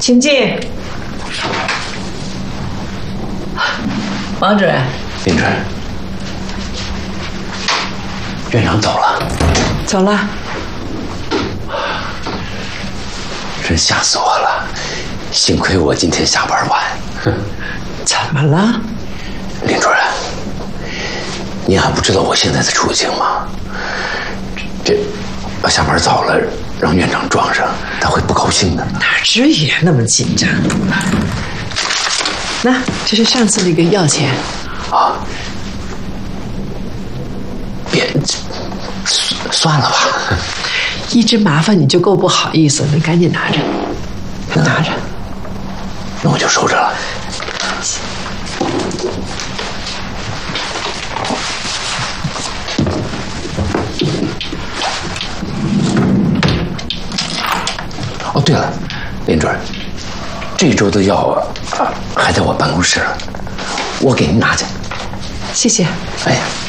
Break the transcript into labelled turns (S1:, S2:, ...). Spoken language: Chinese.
S1: 请进。王主任，
S2: 林主任，院长走了。
S1: 走了。
S2: 真吓死我了！幸亏我今天下班晚。
S1: 怎么了？
S2: 林主任，您还不知道我现在的处境吗？这我下班早了，让院长撞上，他会不高兴的。
S1: 哪至于那么紧张？那这是上次那个药钱。
S2: 啊，别，算了吧。
S1: 一直麻烦你就够不好意思，你赶紧拿着，拿着。
S2: 那我就收着了。哦，对了，林主任，这周的药还在我办公室，我给您拿去。
S1: 谢谢。
S2: 哎呀。